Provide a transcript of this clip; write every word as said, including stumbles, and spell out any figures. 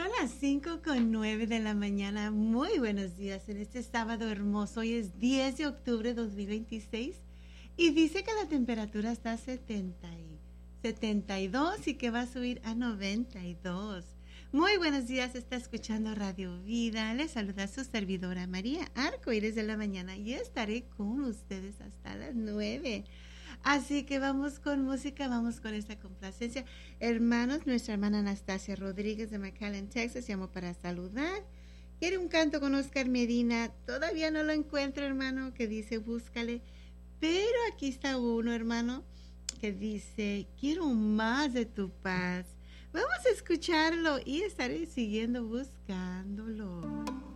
Son las cinco con nueve de la mañana. Muy buenos días en este sábado hermoso. Hoy es diez de octubre de dos mil veintiséis y dice que la temperatura está a setenta y setenta y dos y que va a subir a noventa y dos. Muy buenos días, está escuchando Radio Vida. Les saluda su servidora María Arcoíris de la mañana y estaré con ustedes hasta las nueve. Así que vamos con música, vamos con esta complacencia. Hermanos, nuestra hermana Anastasia Rodríguez de McAllen, Texas, llamó para saludar. Quiere un canto con Oscar Medina. Todavía no lo encuentro, hermano, que dice búscale. Pero aquí está uno, hermano, que dice quiero más de tu paz. Vamos a escucharlo y estaré siguiendo buscándolo.